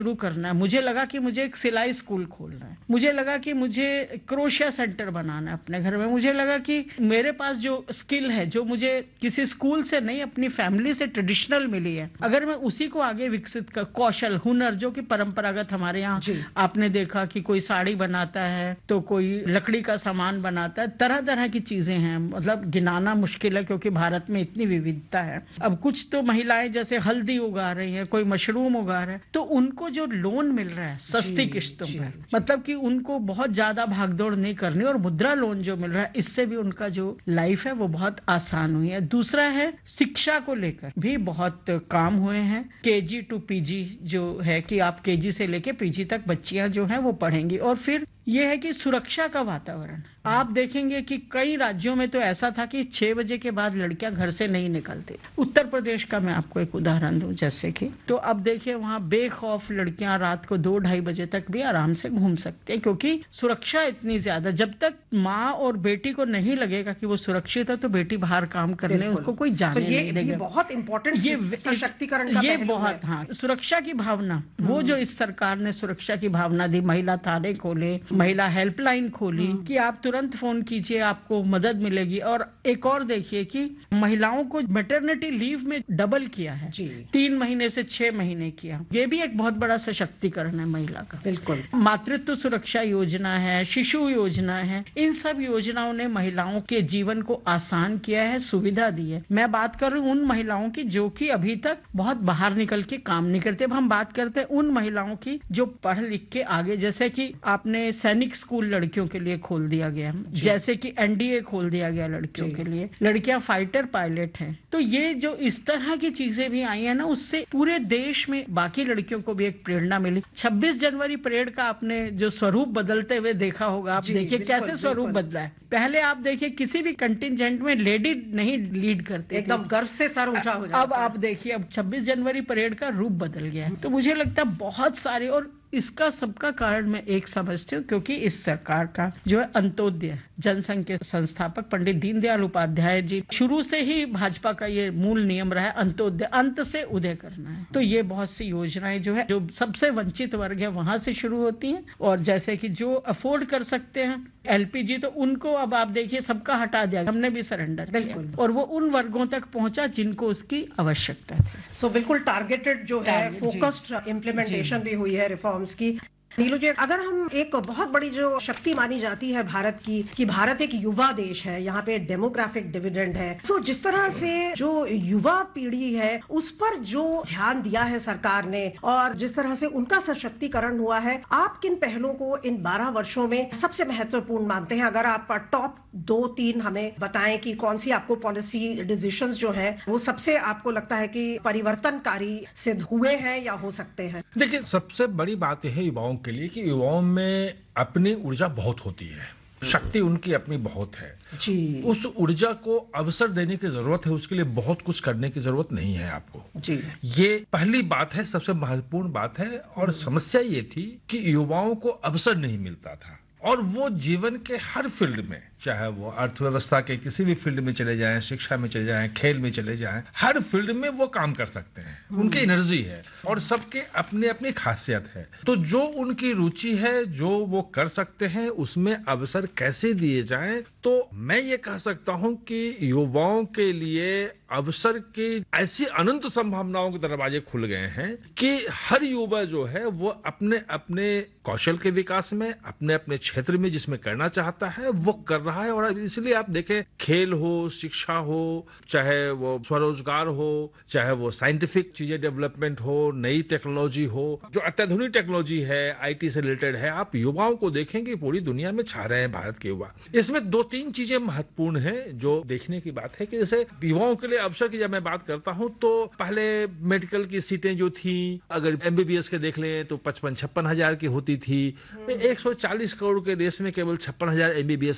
शुरू करना है, मुझे लगा कि मुझे एक सिलाई स्कूल खोलना है, मुझे लगा कि मुझे क्रोशिया सेंटर बनाना है अपने घर में, मुझे लगा कि मेरे पास जो स्किल है, जो मुझे किसी स्कूल से नहीं अपनी फैमिली से ट्रेडिशनल मिली है, अगर मैं उसी को आगे विकसित कर, कौशल हुनर जो कि परंपरागत हमारे यहाँ आपने देखा कि कोई साड़ी बनाता है तो कोई लकड़ी का सामान बनाता है, तरह तरह की चीजें हैं, मतलब गिनाना मुश्किल है क्योंकि भारत में इतनी विविधता है। अब कुछ तो महिलाएं जैसे हल्दी उगा रही हैं, कोई मशरूम उगा रहे हैं, तो उनको जो लोन मिल रहा है सस्ती किस्तों पर, मतलब कि उनको बहुत ज्यादा भागदौड़ नहीं करनी, और मुद्रा लोन जो मिल रहा है इससे भी उनका जो लाइफ है वो बहुत आसान हुई है। दूसरा है शिक्षा को लेकर भी बहुत काम हुए हैं, केजी टू पीजी जो है कि आप केजी से लेके पीजी तक बच्चियां जो हैं वो पढ़ेंगी। और फिर ये है कि सुरक्षा का वातावरण, आप देखेंगे कि कई राज्यों में तो ऐसा था कि 6 बजे के बाद लड़कियां घर से नहीं निकलती। उत्तर प्रदेश का मैं आपको एक उदाहरण दूं, जैसे कि तो अब देखिए वहां बेखौफ लड़कियां रात को 2-2:30 बजे तक भी आराम से घूम सकती हैं, क्योंकि सुरक्षा इतनी ज्यादा। जब तक माँ और बेटी को नहीं लगेगा कि वो सुरक्षित है तो बेटी बाहर काम करने उसको कोई जाने नहीं देगा। ये बहुत इंपॉर्टेंट, ये सशक्तिकरण का ये बहुत, हाँ, सुरक्षा की भावना, वो जो इस सरकार ने सुरक्षा की भावना दी, महिला थाने खोले, महिला हेल्पलाइन खोली कि आप तुरंत फोन कीजिए आपको मदद मिलेगी। और एक और देखिए कि महिलाओं को मैटरनिटी लीव में डबल किया है, 3 महीने से 6 महीने किया, ये भी एक बहुत बड़ा सशक्तिकरण है महिला का। बिल्कुल। मातृत्व सुरक्षा योजना है, शिशु योजना है, इन सब योजनाओं ने महिलाओं के जीवन को आसान किया है, सुविधा दी है। मैं बात कर रही हूँ उन महिलाओं की जो कि अभी तक बहुत बाहर निकल के काम नहीं करते। अब हम बात करते हैं उन महिलाओं की जो पढ़ लिख के आगे, जैसे कि आपने सैनिक स्कूल लड़कियों के लिए खोल दिया गया, जैसे कि एनडीए खोल दिया गया लड़कियों के लिए, लड़कियां फाइटर पायलट हैं। तो ये जो इस तरह की चीजें भी आई है ना, उससे पूरे देश में बाकी लड़कियों को भी एक प्रेरणा मिली। 26 जनवरी परेड का आपने जो स्वरूप बदलते हुए देखा होगा, आप देखिए कैसे स्वरूप बदला है। पहले आप देखिए किसी भी कंटिजेंट में लेडी नहीं लीड करते, एकदम गर्व से सर ऊंचा हो जाता है। अब आप देखिए अब 26 जनवरी परेड का रूप बदल गया है। तो मुझे लगता है बहुत सारे, और इसका सबका कारण मैं एक समझती हूँ क्योंकि इस सरकार का जो है अंत्योदय जनसंघ के संस्थापक पंडित दीनदयाल उपाध्याय जी, शुरू से ही भाजपा का ये मूल नियम रहा है, अंत्योदय, अंत से उदय करना है। तो ये बहुत सी योजनाएं जो है जो सबसे वंचित वर्ग है वहां से शुरू होती हैं, और जैसे कि जो अफोर्ड कर सकते हैं एलपीजी, तो उनको अब आप देखिए सबका हटा दिया, हमने भी सरेंडर किया, और वो उन वर्गों तक पहुंचा जिनको उसकी आवश्यकता थी। सो बिल्कुल टारगेटेड जो है, फोकस्ड इम्प्लीमेंटेशन भी हुई है रिफॉर्म्स की। नीलू जी, अगर हम एक बहुत बड़ी जो शक्ति मानी जाती है भारत की, कि भारत एक युवा देश है, यहाँ पे डेमोग्राफिक डिविडेंड है, तो जिस तरह से जो युवा पीढ़ी है उस पर जो ध्यान दिया है सरकार ने, और जिस तरह से उनका सशक्तिकरण हुआ है, आप किन पहलों को इन 12 वर्षों में सबसे महत्वपूर्ण मानते हैं? अगर आप टॉप 2-3 हमें बताएं कि कौन सी आपको पॉलिसी डिसीजंस जो है वो सबसे आपको लगता है कि परिवर्तनकारी सिद्ध हुए हैं या हो सकते हैं। देखिए, सबसे बड़ी बात यह है युवाओं के लिए कि युवाओं में अपनी ऊर्जा बहुत होती है, शक्ति उनकी अपनी बहुत है जी। उस ऊर्जा को अवसर देने की जरूरत है, उसके लिए बहुत कुछ करने की जरूरत नहीं है आपको जी। ये पहली बात है, सबसे महत्वपूर्ण बात है। और समस्या ये थी कि युवाओं को अवसर नहीं मिलता था, और वो जीवन के हर फील्ड में, चाहे वो अर्थव्यवस्था के किसी भी फील्ड में चले जाएं, शिक्षा में चले जाएं, खेल में चले जाएं, हर फील्ड में वो काम कर सकते हैं, उनकी एनर्जी है, और सबके अपने अपनी खासियत है। तो जो उनकी रुचि है, जो वो कर सकते हैं, उसमें अवसर कैसे दिए जाएं, तो मैं ये कह सकता हूं कि युवाओं के लिए अवसर की ऐसी अनंत संभावनाओं के दरवाजे खुल गए हैं कि हर युवा जो है वो अपने अपने कौशल के विकास में, अपने अपने क्षेत्र में जिसमें करना चाहता है वो कर रहा है। और इसलिए आप देखें, खेल हो, शिक्षा हो, चाहे वो स्वरोजगार हो, चाहे वो साइंटिफिक चीजें डेवलपमेंट हो, नई टेक्नोलॉजी हो, जो अत्याधुनिक टेक्नोलॉजी है, आईटी से रिलेटेड है, आप युवाओं को देखेंगे पूरी दुनिया में छा रहे हैं भारत के युवा। इसमें 2-3 चीजें महत्वपूर्ण हैं जो देखने की बात है कि जैसे युवाओं के लिए अवसर की जब मैं बात करता हूं तो पहले मेडिकल की सीटें जो थी, अगर एमबीबीएस के देख लें तो 55-56 हजार की होती थी। 140 करोड़ के देश में केवल 56 हजार एमबीबीएस आप बना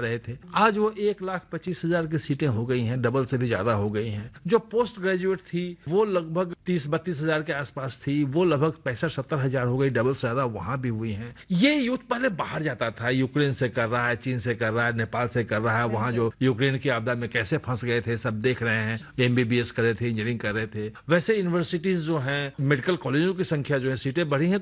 रहे थे, आज वो 1,25,000 की सीटें हो गई हैं, डबल से भी ज्यादा हो गई हैं। जो पोस्ट ग्रेजुएट थी वो लगभग 30-32,000 के आसपास थी, वो लगभग 65-70,000 हो गई, डबल से ज्यादा वहां भी हुई हैं। ये यूथ पहले बाहर जाता था, यूक्रेन से कर रहा है, चीन से कर रहा है, नेपाल से कर रहा है, वहां जो यूक्रेन की आपदा में कैसे फंस गए थे सब देख रहे हैं, MBBS कर रहे थे, इंजीनियरिंग कर रहे थे। वैसे यूनिवर्सिटीज जो हैं, मेडिकल कॉलेजों की संख्या जो है, सीटें बढ़ी हैं।